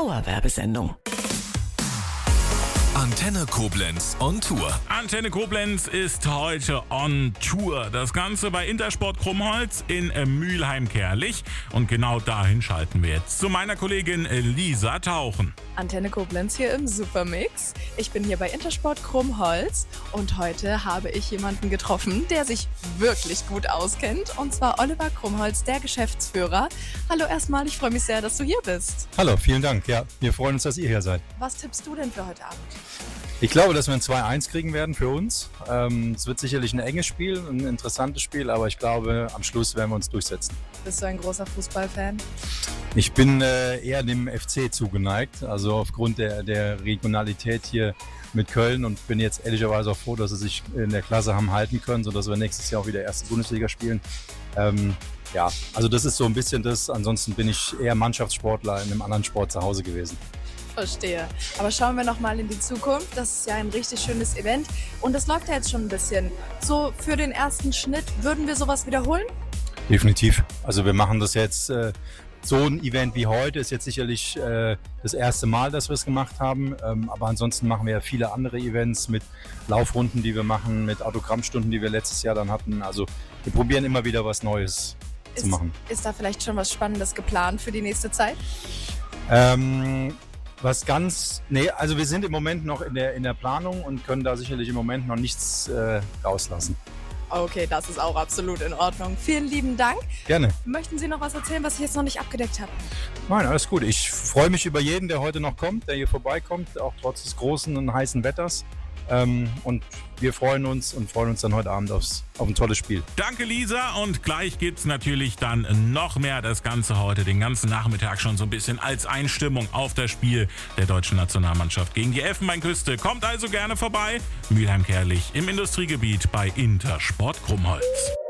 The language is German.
Dauerwerbesendung. Antenne Koblenz on Tour. Antenne Koblenz ist heute on Tour. Das Ganze bei Intersport Krummholz in Mülheim-Kärlich. Und genau dahin schalten wir jetzt zu meiner Kollegin Lisa Tauchen. Antenne Koblenz hier im Supermix. Ich bin hier bei Intersport Krummholz und heute habe ich jemanden getroffen, der sich wirklich gut auskennt. Und zwar Oliver Krummholz, der Geschäftsführer. Hallo erstmal, ich freue mich sehr, dass du hier bist. Hallo, vielen Dank. Ja, wir freuen uns, dass ihr hier seid. Was tippst du denn für heute Abend? Ich glaube, dass wir ein 2-1 kriegen werden für uns. Es wird sicherlich ein enges Spiel, ein interessantes Spiel, aber ich glaube, am Schluss werden wir uns durchsetzen. Bist du ein großer Fußballfan? Ich bin eher dem FC zugeneigt, also aufgrund der Regionalität hier mit Köln, und bin jetzt ehrlicherweise auch froh, dass sie sich in der Klasse haben halten können, sodass wir nächstes Jahr auch wieder erste Bundesliga spielen. Ja, also das ist so ein bisschen das. Ansonsten bin ich eher Mannschaftssportler in einem anderen Sport zu Hause gewesen. Verstehe. Aber schauen wir noch mal in die Zukunft. Das ist ja ein richtig schönes Event und das läuft ja jetzt schon ein bisschen. So für den ersten Schnitt, würden wir sowas wiederholen? Definitiv. Also wir machen das jetzt, so ein Event wie heute ist jetzt sicherlich das erste Mal, dass wir es gemacht haben. Aber ansonsten machen wir ja viele andere Events mit Laufrunden, die wir machen, mit Autogrammstunden, die wir letztes Jahr dann hatten. Also wir probieren immer wieder was Neues zu machen. Ist da vielleicht schon was Spannendes geplant für die nächste Zeit? Also wir sind im Moment noch in der Planung und können da sicherlich im Moment noch nichts rauslassen. Okay, das ist auch absolut in Ordnung. Vielen lieben Dank. Gerne. Möchten Sie noch was erzählen, was ich jetzt noch nicht abgedeckt habe? Nein, alles gut. Ich freue mich über jeden, der heute noch kommt, der hier vorbeikommt, auch trotz des großen und heißen Wetters. Und wir freuen uns dann heute Abend auf ein tolles Spiel. Danke Lisa, und gleich gibt's natürlich dann noch mehr. Das Ganze heute den ganzen Nachmittag schon so ein bisschen als Einstimmung auf das Spiel der deutschen Nationalmannschaft gegen die Elfenbeinküste. Kommt also gerne vorbei. Mülheim-Kärlich im Industriegebiet bei Intersport Krummholz.